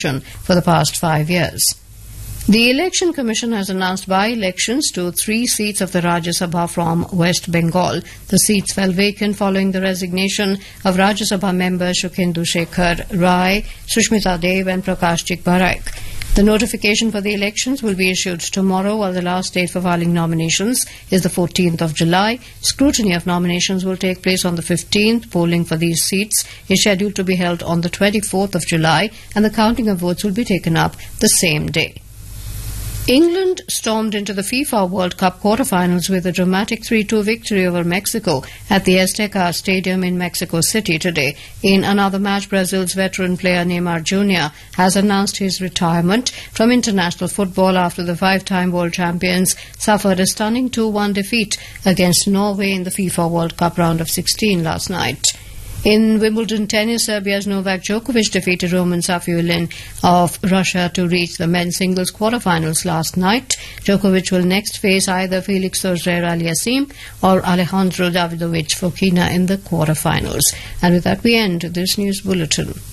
for the past 5 years. The Election Commission has announced by-elections to 3 seats of the Rajya Sabha from West Bengal. The seats fell vacant following the resignation of Rajya Sabha members Sukhendu Shekhar Rai, Sushmita Dev and Prakashjit Baraik. The notification for the elections will be issued tomorrow, while the last date for filing nominations is the 14th of July. Scrutiny of nominations will take place on the 15th. Polling for these seats is scheduled to be held on the 24th of July, and the counting of votes will be taken up the same day. England stormed into the FIFA World Cup quarterfinals with a dramatic 3-2 victory over Mexico at the Azteca Stadium in Mexico City today. In another match, Brazil's veteran player Neymar Jr. has announced his retirement from international football after the 5-time world champions suffered a stunning 2-1 defeat against Norway in the FIFA World Cup round of 16 last night. In Wimbledon tennis, Serbia's Novak Djokovic defeated Roman Safiullin of Russia to reach the men's singles quarterfinals last night. Djokovic will next face either Felix Auger-Aliassime or Alejandro Davidovich Fokina in the quarterfinals. And with that, we end this news bulletin.